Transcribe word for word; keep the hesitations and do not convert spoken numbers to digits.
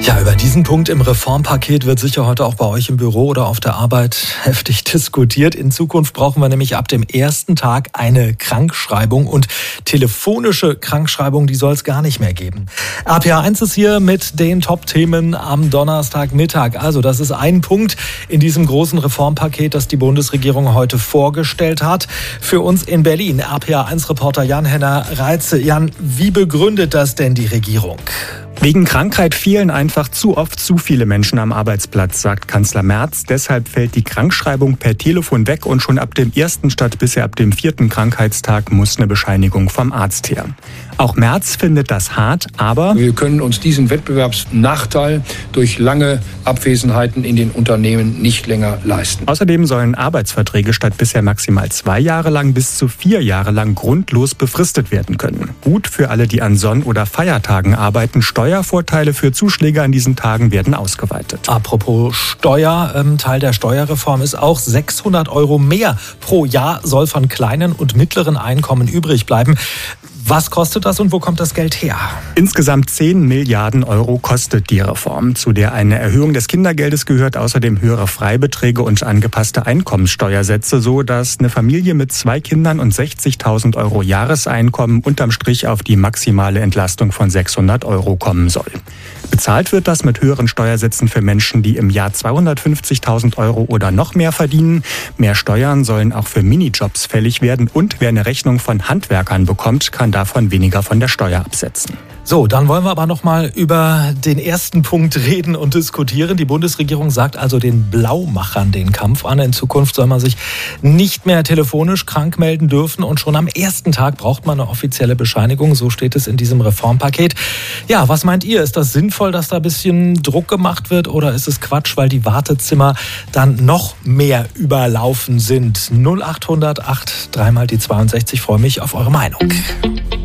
Ja, über diesen Punkt im Reformpaket wird sicher heute auch bei euch im Büro oder auf der Arbeit heftig diskutiert. In Zukunft brauchen wir nämlich ab dem ersten Tag eine Krankschreibung und telefonische Krankschreibung, die soll es gar nicht mehr geben. R P A eins ist hier mit den Top-Themen am Donnerstagmittag. Also das ist ein Punkt in diesem großen Reformpaket, das die Bundesregierung heute vorgestellt hat. Für uns in Berlin, R P A eins Reporter Jan-Henner Reitze. Jan, wie begründet das denn die Regierung? Wegen Krankheit fehlen einfach zu oft zu viele Menschen am Arbeitsplatz, sagt Kanzler Merz. Deshalb fällt die Krankschreibung per Telefon weg und schon ab dem ersten statt bisher ab dem vierten Krankheitstag muss eine Bescheinigung vom Arzt her. Auch Merz findet das hart, aber wir können uns diesen Wettbewerbsnachteil durch lange Abwesenheiten in den Unternehmen nicht länger leisten. Außerdem sollen Arbeitsverträge statt bisher maximal zwei Jahre lang bis zu vier Jahre lang grundlos befristet werden können. Gut für alle, die an Sonn- oder Feiertagen arbeiten. Steuervorteile für Zuschläge an diesen Tagen werden ausgeweitet. Apropos Steuer, ähm, Teil der Steuerreform ist auch sechshundert Euro mehr pro Jahr soll von kleinen und mittleren Einkommen übrig bleiben. Was kostet das und wo kommt das Geld her? Insgesamt zehn Milliarden Euro kostet die Reform, zu der eine Erhöhung des Kindergeldes gehört, außerdem höhere Freibeträge und angepasste Einkommenssteuersätze, so dass eine Familie mit zwei Kindern und sechzigtausend Euro Jahreseinkommen unterm Strich auf die maximale Entlastung von sechshundert Euro kommen soll. Bezahlt wird das mit höheren Steuersätzen für Menschen, die im Jahr zweihundertfünfzigtausend Euro oder noch mehr verdienen. Mehr Steuern sollen auch für Minijobs fällig werden und wer eine Rechnung von Handwerkern bekommt, kann davon weniger von der Steuer absetzen. So, dann wollen wir aber noch mal über den ersten Punkt reden und diskutieren. Die Bundesregierung sagt also den Blaumachern den Kampf an. In Zukunft soll man sich nicht mehr telefonisch krank melden dürfen und schon am ersten Tag braucht man eine offizielle Bescheinigung. So steht es in diesem Reformpaket. Ja, was meint ihr? Ist das sinnvoll, dass da ein bisschen Druck gemacht wird oder ist es Quatsch, weil die Wartezimmer dann noch mehr überlaufen sind? null acht hundert acht, dreimal die zweiundsechzig. Freue mich auf eure Meinung.